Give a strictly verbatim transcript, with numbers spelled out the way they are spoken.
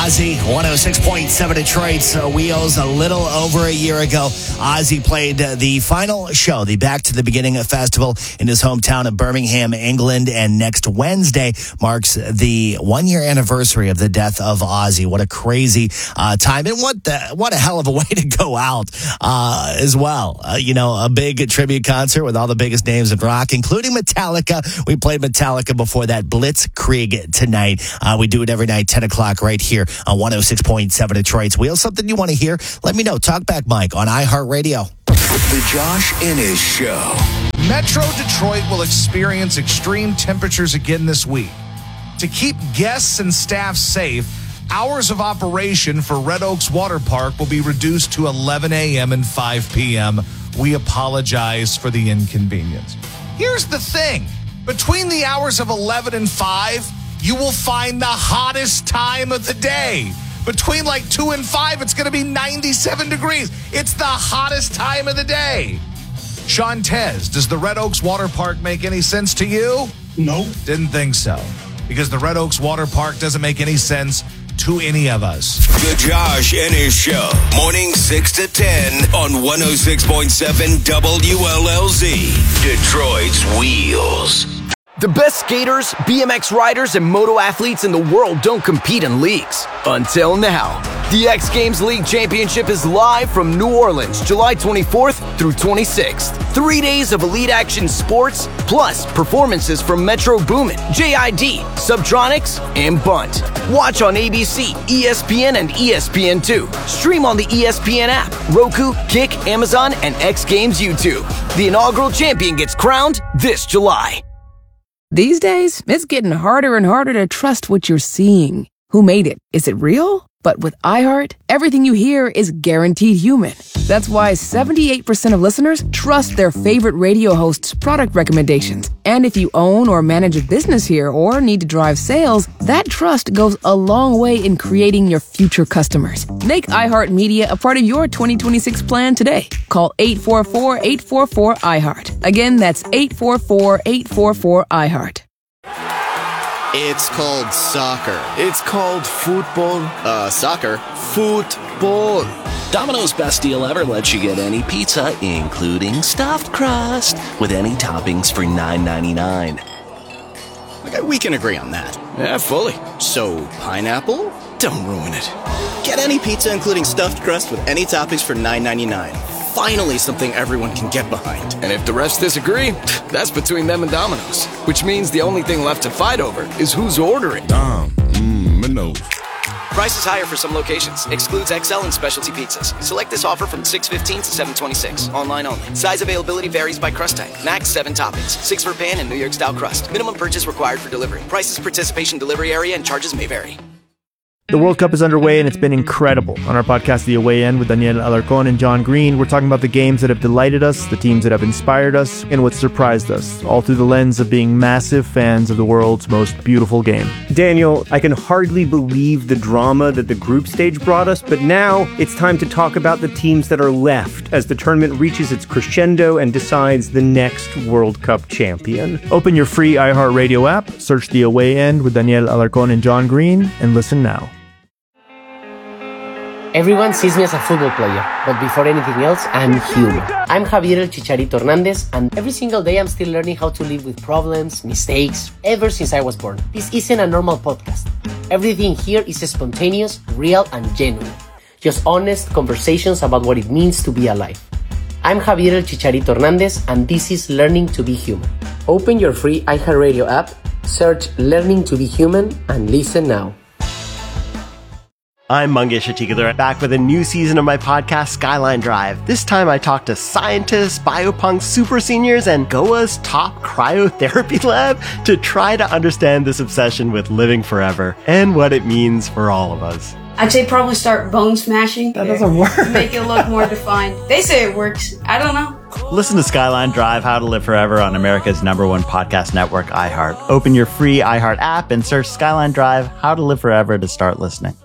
Ozzy, one oh six point seven Detroit's uh, Wheels. A little over a year ago, Ozzy played uh, the final show, the Back to the Beginning Festival in his hometown of Birmingham, England. And next Wednesday marks the one-year anniversary of the death of Ozzy. What a crazy uh, time. And what the, what a hell of a way to go out uh, as well. Uh, you know, a big tribute concert with all the biggest names in rock, including Metallica. We played Metallica before that. Blitzkrieg tonight. Uh, we do it every night, ten o'clock right here on one oh six point seven Detroit's Wheels. Something you want to hear? Let me know. Talk back, Mike, on iHeartRadio. The Josh Innes Show. Metro Detroit will experience extreme temperatures again this week. To keep guests and staff safe, hours of operation for Red Oaks Water Park will be reduced to eleven a.m. and five p.m. We apologize for the inconvenience. Here's the thing. Between the hours of eleven and five, you will find the hottest time of the day. Between like two and five, it's going to be ninety-seven degrees. It's the hottest time of the day. Sean Tez, does the Red Oaks Water Park make any sense to you? No. Didn't think so. Because the Red Oaks Water Park doesn't make any sense to any of us. The Josh Innes Show. Morning six to ten on one oh six point seven W L L Z. Detroit's Wheels. The best skaters, B M X riders, and moto athletes in the world don't compete in leagues. Until now. The X Games League Championship is live from New Orleans, July twenty-fourth through twenty-sixth. Three days of elite action sports, plus performances from Metro Boomin, J I D, Subtronics, and Bunt. Watch on A B C, E S P N, and E S P N two. Stream on the E S P N app, Roku, Kick, Amazon, and X Games YouTube. The inaugural champion gets crowned this July. These days, it's getting harder and harder to trust what you're seeing. Who made it? Is it real? But with iHeart, everything you hear is guaranteed human. That's why seventy-eight percent of listeners trust their favorite radio host's product recommendations. And if you own or manage a business here or need to drive sales, that trust goes a long way in creating your future customers. Make iHeartMedia a part of your twenty twenty-six plan today. Call eight four four, eight four four, iHeart. Again, that's eight four four, eight four four, iHeart. It's called soccer. It's called football. Uh, soccer. Football. Domino's best deal ever lets you get any pizza, including stuffed crust, with any toppings for nine ninety-nine. Okay, we can agree on that. Yeah, fully. So, pineapple? Don't ruin it. Get any pizza, including stuffed crust, with any toppings for nine ninety-nine. Finally, something everyone can get behind. And if the refs disagree, that's between them and Domino's. Which means the only thing left to fight over is who's ordering. Dom, mmm, Minos. Price is higher for some locations. Excludes X L and specialty pizzas. Select this offer from six fifteen to seven twenty-six. Online only. Size availability varies by crust type. Max seven toppings. Six for pan and New York style crust. Minimum purchase required for delivery. Prices, participation, delivery area, and charges may vary. The World Cup is underway and it's been incredible. On our podcast, The Away End, with Daniel Alarcón and John Green, we're talking about the games that have delighted us, the teams that have inspired us, and what surprised us, all through the lens of being massive fans of the world's most beautiful game. Daniel, I can hardly believe the drama that the group stage brought us, but now it's time to talk about the teams that are left as the tournament reaches its crescendo and decides the next World Cup champion. Open your free iHeartRadio app, search The Away End with Daniel Alarcón and John Green, and listen now. Everyone sees me as a football player, but before anything else, I'm human. I'm Javier El Chicharito Hernandez, and every single day I'm still learning how to live with problems, mistakes, ever since I was born. This isn't a normal podcast. Everything here is spontaneous, real, and genuine. Just honest conversations about what it means to be alive. I'm Javier El Chicharito Hernandez, and this is Learning to Be Human. Open your free iHeartRadio app, search Learning to Be Human, and listen now. I'm Mangesh Atikadar, back with a new season of my podcast, Skyline Drive. This time I talk to scientists, biopunks, super seniors, and Goa's top cryotherapy lab to try to understand this obsession with living forever and what it means for all of us. I'd say probably start bone smashing. That doesn't work. Make it look more defined. They say it works. I don't know. Listen to Skyline Drive, How to Live Forever on America's number one podcast network, iHeart. Open your free iHeart app and search Skyline Drive, How to Live Forever to start listening.